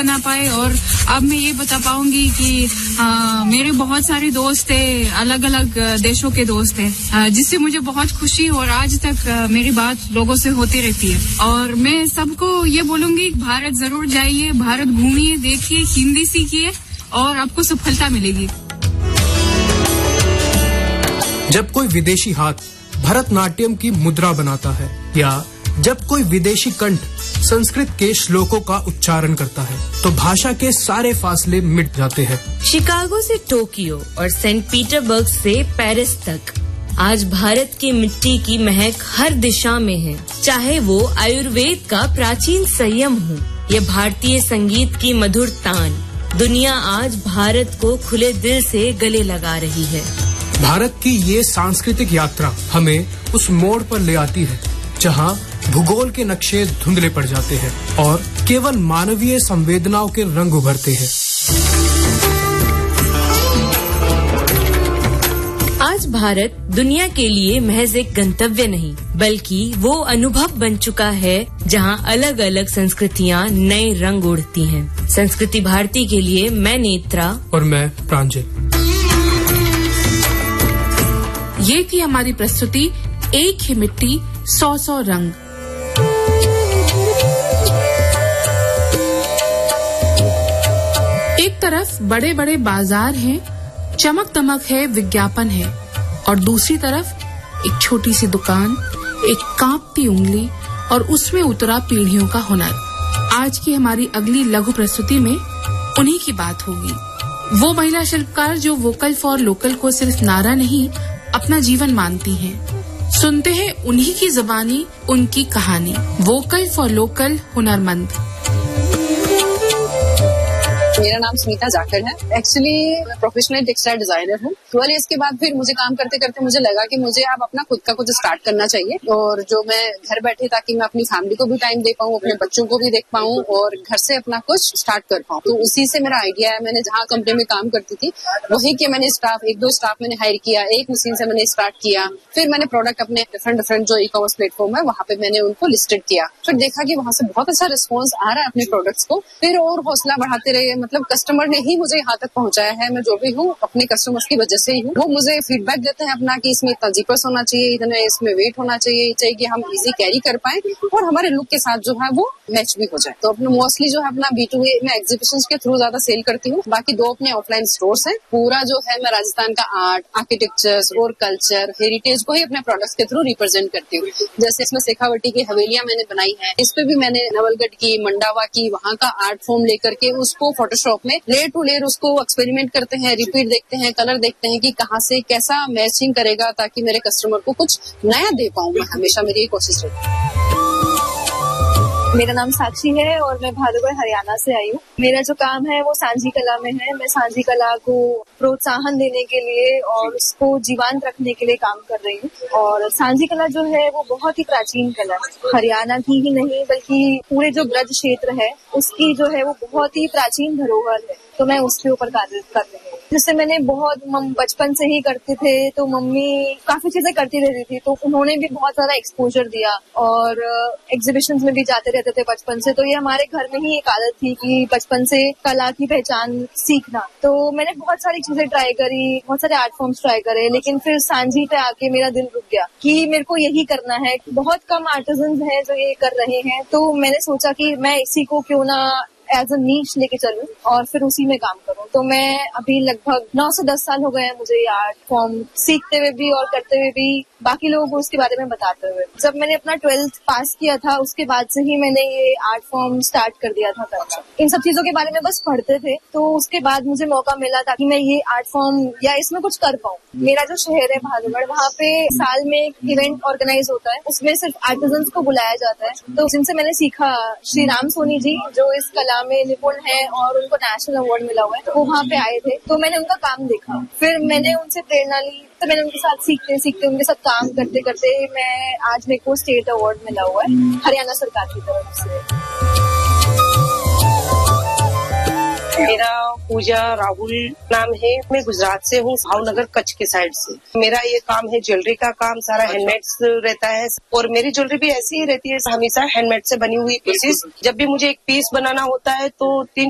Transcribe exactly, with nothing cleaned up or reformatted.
बना पाए और अब मैं ये बता पाऊंगी कि आ, मेरे बहुत सारे दोस्त थे, अलग अलग देशों के दोस्त थे, जिससे मुझे बहुत खुशी और आज तक आ, मेरी बात लोगों से होती रहती है। और मैं सबको ये बोलूंगी, भारत जरूर जाइए, भारत घूमिए, देखिए, हिंदी सीखिए और आपको सफलता मिलेगी। जब कोई विदेशी हाथ भरतनाट्यम की मुद्रा बनाता है या जब कोई विदेशी कंठ संस्कृत के श्लोकों का उच्चारण करता है तो भाषा के सारे फासले मिट जाते हैं। शिकागो से टोक्यो और सेंट पीटरबर्ग से पेरिस तक आज भारत की मिट्टी की महक हर दिशा में है। चाहे वो आयुर्वेद का प्राचीन संयम हो या भारतीय संगीत की मधुर तान, दुनिया आज भारत को खुले दिल से गले लगा रही है। भारत की ये सांस्कृतिक यात्रा हमें उस मोड़ पर ले आती है जहां भूगोल के नक्शे धुंधले पड़ जाते हैं और केवल मानवीय संवेदनाओं के रंग उभरते हैं। आज भारत दुनिया के लिए महज एक गंतव्य नहीं, बल्कि वो अनुभव बन चुका है जहां अलग अलग संस्कृतियां नए रंग ओढ़ती हैं। संस्कृति भारती के लिए मैं नेत्रा और मैं प्रांजल। ये थी हमारी प्रस्तुति एक ही मिट्टी सौ सौ रंग। एक तरफ बड़े बड़े बाजार हैं, चमक दमक है, विज्ञापन है, और दूसरी तरफ एक छोटी सी दुकान, एक कांपती उंगली और उसमें उतरा पीढ़ियों का हुनर। आज की हमारी अगली लघु प्रस्तुति में उन्हीं की बात होगी। वो महिला शिल्पकार जो वोकल फॉर लोकल को सिर्फ नारा नहीं अपना जीवन मानती हैं। सुनते हैं उन्हीं की जुबानी, उनकी कहानी। वोकल फॉर लोकल हुनरमंद। मेरा नाम स्मिता जाकर है। एक्चुअली मैं प्रोफेशनल टेक्सटाइल डिजाइनर हूँ। ट्वेल्व ईयर्स के बाद फिर मुझे काम करते करते मुझे लगा कि मुझे अब अपना खुद का कुछ स्टार्ट करना चाहिए, और जो मैं घर बैठे ताकि मैं अपनी फैमिली को भी टाइम दे पाऊँ, अपने बच्चों को भी देख पाऊँ और घर से अपना कुछ स्टार्ट कर पाऊँ। तो उसी से मेरा आइडिया है। मैंने जहाँ कंपनी में काम करती थी वहीं के मैंने स्टाफ एक दो स्टाफ मैंने हायर किया, एक मशीन से मैंने स्टार्ट किया। फिर मैंने प्रोडक्ट अपने डिफरेंट डिफरेंट जो ई कॉमर्स प्लेटफॉर्म है वहाँ पे मैंने उनको लिस्टेड किया। फिर देखा कि वहाँ से बहुत अच्छा रिस्पॉन्स आ रहा है अपने प्रोडक्ट्स को। फिर और हौसला बढ़ाते रहे। मतलब कस्टमर ने ही मुझे यहाँ तक पहुँचाया है। मैं जो भी हूँ अपने कस्टमर्स की वजह से ही हूँ। वो मुझे फीडबैक देते हैं अपना कि इसमें इतना जीपर्स होना चाहिए, इतना इसमें वेट होना चाहिए, चाहिए कि हम इजी कैरी कर पाए और हमारे लुक के साथ जो है वो मैच भी हो जाए। तो अपना मोस्टली जो है अपना बी टू ए मैं एग्जीबिशंस के थ्रू ज्यादा सेल करती हूँ। बाकी दो अपने ऑफलाइन स्टोर्स हैं। पूरा जो है मैं राजस्थान का आर्ट, आर्किटेक्चर्स और कल्चर, हेरिटेज को ही अपने प्रोडक्ट्स के थ्रू रिप्रेजेंट करती हूँ। जैसे इसमें शेखावटी की हवेलियां मैंने बनाई है, इस पे भी मैंने नवलगढ़ की, मंडावा की, वहाँ का आर्ट फॉर्म लेकर के उसको फोटोशॉप में लेयर टू लेयर उसको एक्सपेरिमेंट करते हैं, रिपीट देखते हैं, कलर देखते हैं कि कहाँ से कैसा मैचिंग करेगा ताकि मेरे कस्टमर को कुछ नया दे पाऊँ। मैं हमेशा मेरी कोशिश रहती है। मेरा नाम साक्षी है और मैं भादुगढ़ हरियाणा से आई हूँ। मेरा जो काम है वो सांझी कला में है। मैं सांझी कला को प्रोत्साहन देने के लिए और उसको जीवंत रखने के लिए काम कर रही हूँ। और सांझी कला जो है वो बहुत ही प्राचीन कला है। हरियाणा की ही नहीं बल्कि पूरे जो ब्रज क्षेत्र है उसकी जो है वो बहुत ही प्राचीन धरोहर है। तो मैं उसके ऊपर कार्य कर रही हूँ। जैसे मैंने बहुत बचपन से ही करते थे तो मम्मी काफी चीजें करती रहती थी, तो उन्होंने भी बहुत ज्यादा एक्सपोजर दिया और एग्जीबिशंस में भी जाते रहते थे बचपन से। तो ये हमारे घर में ही एक आदत थी कि बचपन से कला की पहचान सीखना। तो मैंने बहुत सारी चीजें ट्राई करी, बहुत सारे आर्ट फॉर्म्स ट्राई करे, लेकिन फिर सांझी पे आके मेरा दिल रुक गया कि मेरे को यही करना है। बहुत कम आर्टिजन्स हैं जो ये कर रहे हैं, तो मैंने सोचा कि मैं इसी को क्यों ना एज अ नीश लेके चलूं और फिर उसी में काम करूं। तो मैं अभी लगभग नौ से दस साल हो गए हैं मुझे ये आर्ट फॉर्म सीखते हुए भी और करते हुए भी, बाकी लोगों को उसके बारे में बताते हुए। जब मैंने अपना ट्वेल्थ पास किया था उसके बाद से ही मैंने ये आर्ट फॉर्म स्टार्ट कर दिया था करना। इन सब चीजों के बारे में बस पढ़ते थे, तो उसके बाद मुझे मौका मिला ताकि मैं ये आर्ट फॉर्म या इसमें कुछ कर पाऊँ। मेरा जो शहर है भादुगढ़, वहाँ पे साल में एक इवेंट ऑर्गेनाइज होता है, उसमें सिर्फ आर्टिजन्स को बुलाया जाता है। तो जिनसे मैंने सीखा, श्री राम सोनी जी जो इस कला में निपुण है और उनको नेशनल अवार्ड मिला हुआ है, तो वो वहाँ पे आए थे। तो मैंने उनका काम देखा, फिर मैंने उनसे प्रेरणा ली। तो मैंने उनके साथ सीखते सीखते उनके साथ काम करते करते मैं आज मेरे को स्टेट अवार्ड मिला हुआ है हरियाणा सरकार की तरफ से। मेरा पूजा राहुल नाम है। मैं गुजरात से हूँ, भावनगर कच्छ के साइड से। मेरा ये काम है ज्वेलरी का काम, सारा हैंडमेड रहता है और मेरी ज्वेलरी भी ऐसी ही रहती है, हमेशा हैंडमेड से बनी हुई पीसेस। जब भी मुझे एक पीस बनाना होता है तो तीन